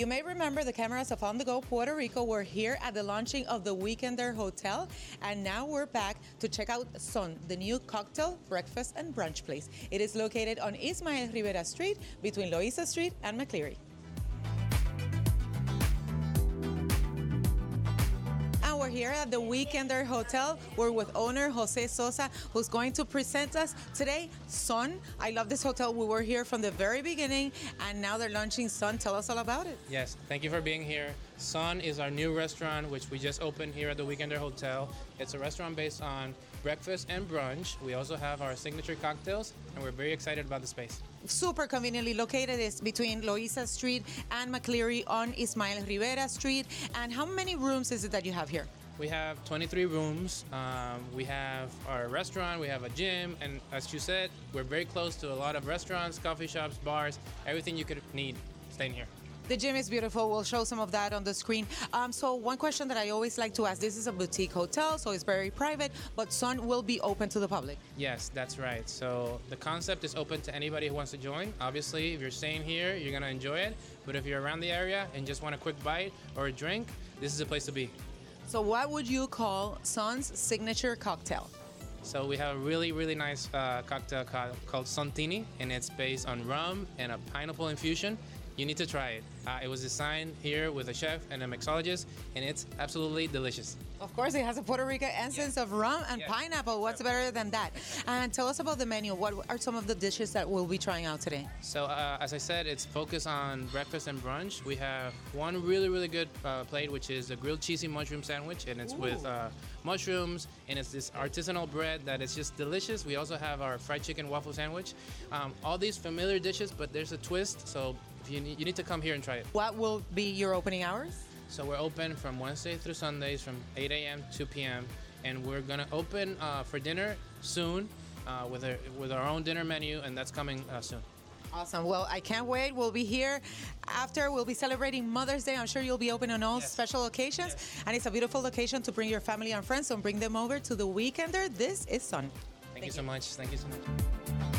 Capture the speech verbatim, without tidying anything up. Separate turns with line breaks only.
You may remember the cameras of On The Go Puerto Rico were here at the launching of the Weekender Hotel, and now we're back to check out Son, the new cocktail, breakfast, and brunch place. It is located on Ismael Rivera Street between Loiza Street and McCleary. We're here at the Weekender Hotel. We're with owner Jose Sosa, who's going to present us today Son. I love this hotel. We were here from the very beginning, and now they're launching Son. Tell us all about it.
Yes, thank you for being here. Son is our new restaurant, which we just opened here at the Weekender Hotel. It's a restaurant based on breakfast and brunch. We also have our signature cocktails, and we're very excited about the space.
Super conveniently located. It's between Loiza Street and McCleary on Ismael Rivera Street. And how many rooms is it that you have here?
We have twenty-three rooms. Um, we have our restaurant, we have a gym, and as you said, we're very close to a lot of restaurants, coffee shops, bars, everything you could need staying here.
The gym is beautiful. We'll show some of that on the screen. Um, so one question that I always like to ask, this is a boutique hotel, so it's very private, but Son will be open to the public.
Yes, that's right. So the concept is open to anybody who wants to join. Obviously, if you're staying here, you're going to enjoy it. But if you're around the area and just want a quick bite or a drink, this is a place to be.
So what would you call Son's signature cocktail?
So we have a really, really nice uh, cocktail called, called Sontini, and it's based on rum and a pineapple infusion. You need to try it. Uh, it was designed here with a chef and a mixologist, and it's absolutely delicious.
Of course, it has a Puerto Rican essence
yes.
of rum and
yes.
pineapple. What's better than that? And tell us about the menu. What are some of the dishes that we'll be trying out today?
So, uh, as I said, it's focused on breakfast and brunch. We have one really, really good uh, plate, which is a grilled cheesy mushroom sandwich, and it's Ooh. with uh, mushrooms, and it's this artisanal bread that is just delicious. We also have our fried chicken waffle sandwich. Um, all these familiar dishes, but there's a twist, so if you need, you need to come here and try it.
What will be your opening hours?
So we're open from Wednesday through Sundays from eight a.m. to two p.m. and we're gonna open uh, for dinner soon uh, with our with our own dinner menu, and that's coming uh, soon.
Awesome. Well, I can't wait. We'll be here after. We'll be celebrating Mother's Day. I'm sure you'll be open on all
yes.
special occasions.
Yes.
And it's a beautiful location to bring your family and friends, so bring them over to the Weekender. This is Son.
Thank, Thank you so you. much. Thank you so much.